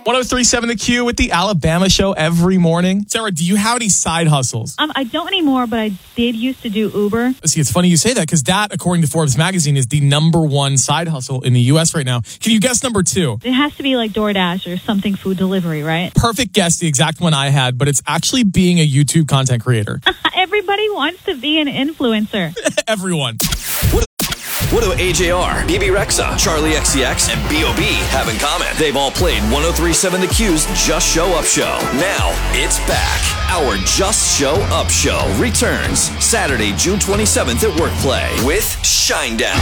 1037 The Q with the Alabama Show every morning. Sarah, do you have any side hustles? I don't anymore, but I did used to do Uber. See, it's funny you say that because that, according to Forbes magazine, is the #1 side hustle in the U.S. right now. Can you guess number 2? It has to be like DoorDash or something food delivery, right? Perfect guess, the exact one I had, but it's actually being a YouTube content creator. Everybody wants to be an influencer. Everyone. What do AJR, BB Rexa, Charlie XCX, and B.O.B. have in common? They've all played 1037 The Q's Just Show Up Show. Now, it's back. Our Just Show Up Show returns Saturday, June 27th at Workplay with Shinedown.